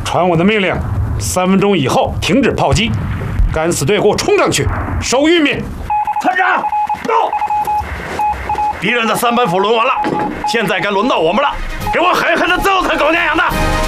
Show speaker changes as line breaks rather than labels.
传我的命令，3分钟以后停止炮击。敢死队给我冲上去，收玉米。
团长，到！敌人的3板斧抡完了，现在该轮到我们了，给我狠狠的揍他狗娘养的！